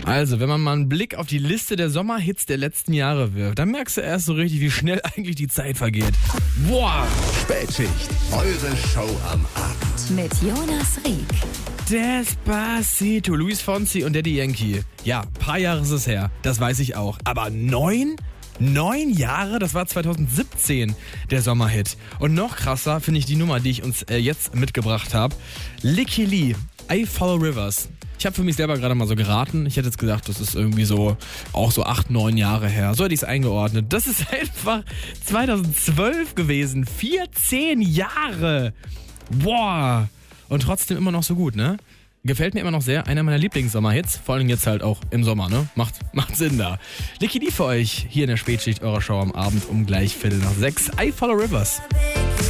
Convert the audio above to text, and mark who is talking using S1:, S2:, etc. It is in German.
S1: Also, wenn man mal einen Blick auf die Liste der Sommerhits der letzten Jahre wirft, dann merkst du erst so richtig, wie schnell eigentlich die Zeit vergeht. Boah!
S2: Spätschicht, eure Show am Abend.
S3: Mit Jonas Rieck.
S1: Despacito, Luis Fonsi und Daddy Yankee. Ja, ein paar Jahre ist es her, das weiß ich auch. Aber 9 Jahre? Das war 2017 der Sommerhit. Und noch krasser finde ich die Nummer, die ich uns jetzt mitgebracht habe. Licky Lee, I Follow Rivers. Ich habe für mich selber gerade mal so geraten. Ich hätte jetzt gedacht, das ist irgendwie so, auch so 8, 9 Jahre her. So hätte ich es eingeordnet. Das ist einfach 2012 gewesen. 14 Jahre. Boah. Und trotzdem immer noch so gut, ne? Gefällt mir immer noch sehr. Einer meiner Lieblings-Sommerhits. Vor allem jetzt halt auch im Sommer, ne? Macht Sinn da. Licky Lee für euch hier in der Spätschicht eurer Show am Abend um gleich 5:45. I Follow Rivers.